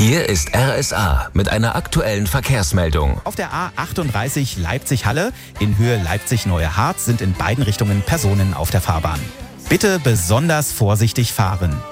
Hier ist RSA mit einer aktuellen Verkehrsmeldung. Auf der A38 Leipzig-Halle in Höhe Leipzig-Neue Harz sind in beiden Richtungen Personen auf der Fahrbahn. Bitte besonders vorsichtig fahren.